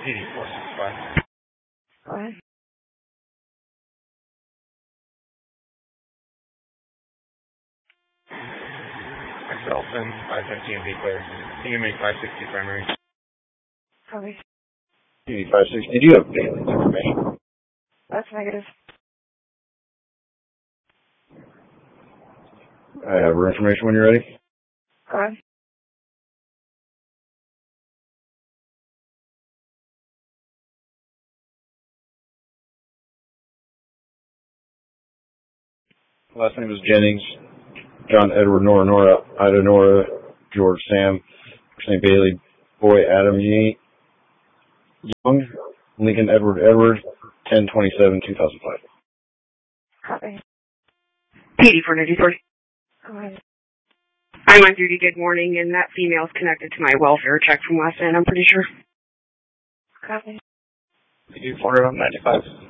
PD465. Go ahead. Myself and 515 B clear. Can you make 560 primary? Copy. PD560, do you have Bailey's information? That's negative. I have her information when you're ready. Go ahead. Last name is Jennings. John Edward Nora Nora Ida Nora George Sam. First name Bailey Boy Adam Young Lincoln Edward Edward 10/27/2005. Copy. PD493. Go ahead. I'm on duty. Good morning, and that female's connected to my welfare check from last night, I'm pretty sure. Copy. PD495.